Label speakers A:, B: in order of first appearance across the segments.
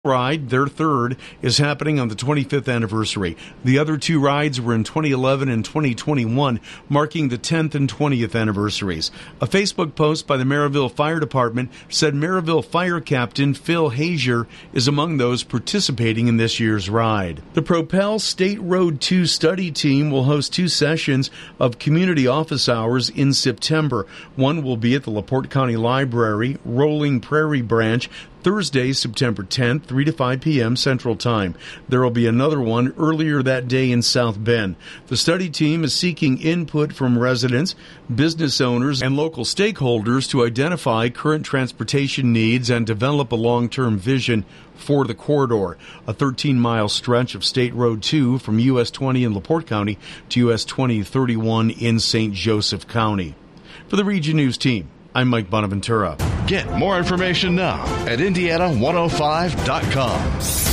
A: ride, their third, is happening on the 25th anniversary. The other two rides were in 2011 and 2021, marking the 10th and 20th anniversaries. A Facebook post by the Maryville Fire Department said Maryville Fire Captain Phil Hazier is among those participating in this year's ride. The Propel State Road 2 study team will host 2 sessions of community office hours in September. One will be at the LaPorte County Library, Rolling Prairie Branch, Thursday, September 10th, 3 to 5 p.m. Central Time. There will be another one earlier that day in South Bend. The study team is seeking input from residents, business owners, and local stakeholders to identify current transportation needs and develop a long-term vision for the corridor, a 13-mile stretch of State Road 2 from US 20 in LaPorte County to US 2031 in St. Joseph County. For the Region News team, I'm Mike Bonaventura.
B: Get more information now at Indiana105.com.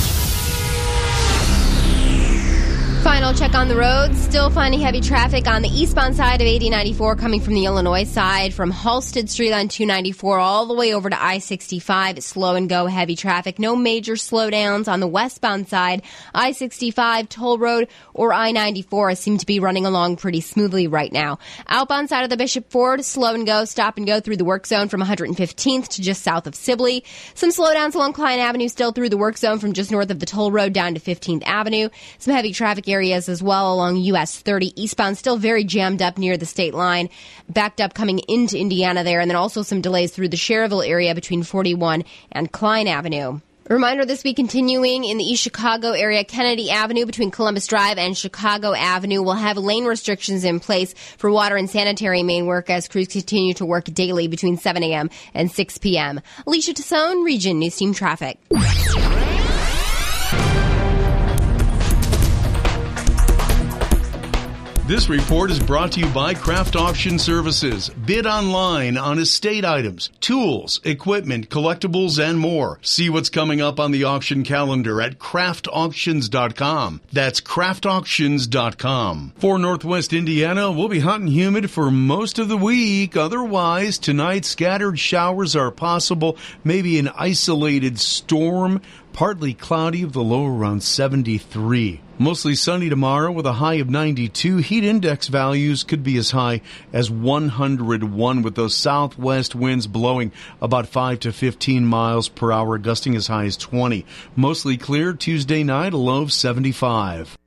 C: Final check on the roads. Still finding heavy traffic on the eastbound side of 8094 coming from the Illinois side from Halsted Street on 294 all the way over to I-65. Slow and go heavy traffic. No major slowdowns on the westbound side. I-65, Toll Road, or I-94 seem to be running along pretty smoothly right now. Outbound side of the Bishop Ford, slow and go, stop and go through the work zone from 115th to just south of Sibley. Some slowdowns along Klein Avenue still through the work zone from just north of the Toll Road down to 15th Avenue. Some heavy traffic areas as well along US 30 eastbound, still very jammed up near the state line, backed up coming into Indiana there, and then also some delays through the Cherville area between 41 and Klein Avenue. A reminder this week continuing in the East Chicago area, Kennedy Avenue between Columbus Drive and Chicago Avenue will have lane restrictions in place for water and sanitary main work as crews continue to work daily between 7 a.m. and 6 p.m. Alicia Tassone, Region News Team Traffic.
A: This report is brought to you by Craft Auction Services. Bid online on estate items, tools, equipment, collectibles, and more. See what's coming up on the auction calendar at craftauctions.com. That's craftauctions.com. For Northwest Indiana, we'll be hot and humid for most of the week. Otherwise, tonight, scattered showers are possible, maybe an isolated storm. Partly cloudy with a low around 73. Mostly sunny tomorrow with a high of 92. Heat index values could be as high as 101 with those southwest winds blowing about 5 to 15 miles per hour, gusting as high as 20. Mostly clear Tuesday night, a low of 75.